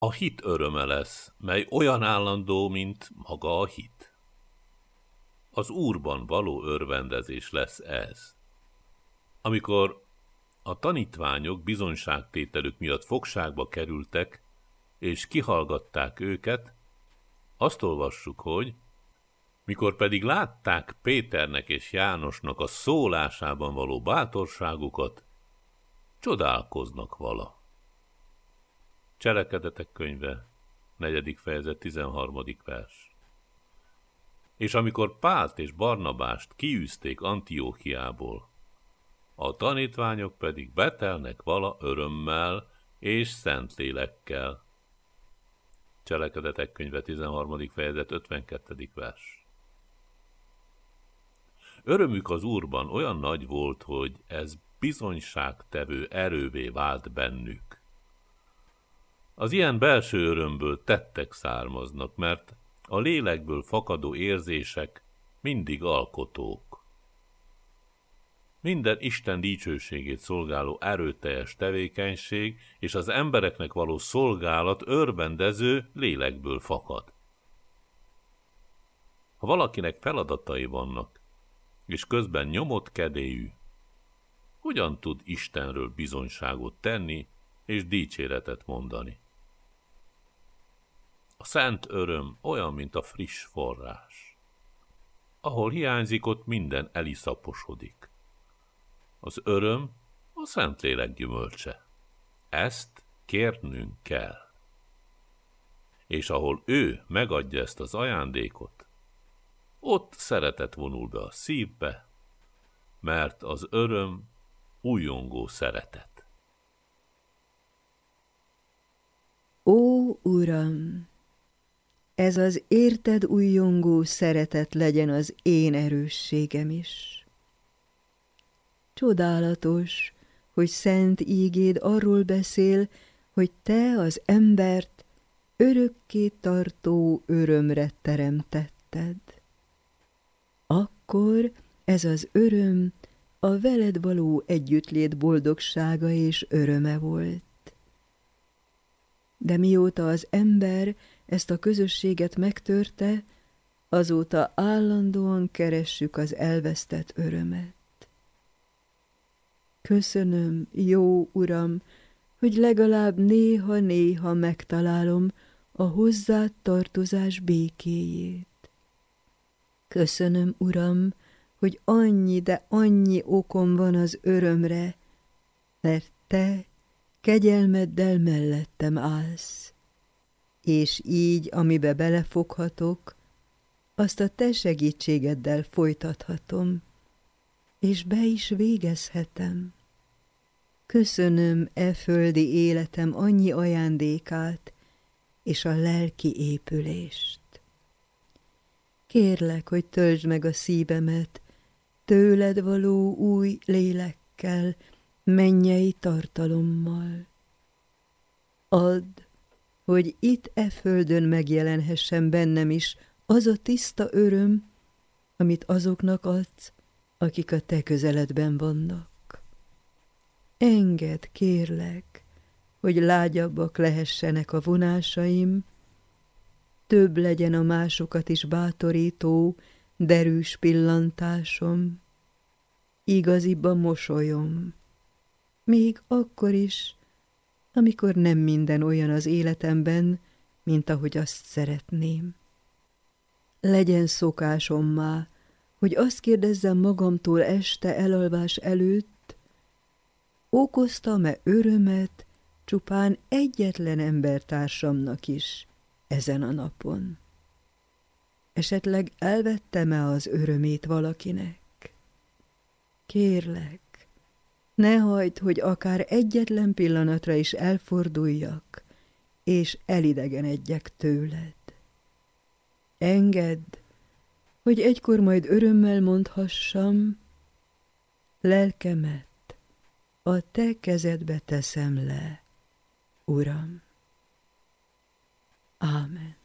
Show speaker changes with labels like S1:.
S1: A hit öröme lesz, mely olyan állandó, mint maga a hit. Az Úrban való örvendezés lesz ez. Amikor a tanítványok bizonyságtételük miatt fogságba kerültek, és kihallgatták őket, azt olvassuk, hogy mikor pedig látták Péternek és Jánosnak a szólásában való bátorságukat, csodálkoznak vala. Cselekedetek könyve, 4. fejezet, 13. vers. És amikor Pált és Barnabást kiűzték Antióchiából, a tanítványok pedig betelnek vala örömmel és szentlélekkel. Cselekedetek könyve, 13. fejezet, 52. vers. Örömük az Úrban olyan nagy volt, hogy ez bizonyságtevő erővé vált bennük. Az ilyen belső örömből tettek származnak, mert a lélekből fakadó érzések mindig alkotók. Minden Isten dicsőségét szolgáló erőteljes tevékenység és az embereknek való szolgálat örvendező lélekből fakad. Ha valakinek feladatai vannak, és közben nyomott kedélyű, hogyan tud Istenről bizonyságot tenni és dicséretet mondani? A szent öröm olyan, mint a friss forrás. Ahol hiányzik, ott minden eliszaposodik. Az öröm a Szentlélek gyümölcse. Ezt kérnünk kell. És ahol ő megadja ezt az ajándékot, ott szeretet vonul be a szívbe, mert az öröm újongó szeretet.
S2: Ó, Uram! Ez az érted újongó szeretet legyen az én erősségem is. Csodálatos, hogy szent ígéd arról beszél, hogy te az embert örökké tartó örömre teremtetted. Akkor ez az öröm a veled való együttlét boldogsága és öröme volt. De mióta az ember ezt a közösséget megtörte, azóta állandóan keressük az elvesztett örömet. Köszönöm, jó Uram, hogy legalább néha-néha megtalálom a hozzád tartozás békéjét. Köszönöm, Uram, hogy annyi, de annyi okom van az örömre, mert te kegyelmeddel mellettem állsz, és így, amibe belefoghatok, azt a te segítségeddel folytathatom, és be is végezhetem. Köszönöm e földi életem annyi ajándékát, és a lelki épülést. Kérlek, hogy töltsd meg a szívemet tőled való új lélekkel, mennyei tartalommal. Add, hogy itt e földön megjelenhessen bennem is az a tiszta öröm, amit azoknak adsz, akik a te közeledben vannak. Engedd, kérlek, hogy lágyabbak lehessenek a vonásaim, több legyen a másokat is bátorító, derűs pillantásom, igazibb a mosolyom, még akkor is, amikor nem minden olyan az életemben, mint ahogy azt szeretném. Legyen szokásommá, hogy azt kérdezzem magamtól este elalvás előtt, okoztam-e örömet csupán egyetlen embertársamnak is ezen a napon? Esetleg elvettem-e az örömét valakinek? Kérlek, ne hagyd, hogy akár egyetlen pillanatra is elforduljak, és elidegenedjek tőled. Engedd, hogy egykor majd örömmel mondhassam, lelkemet a te kezedbe teszem le, Uram. Ámen.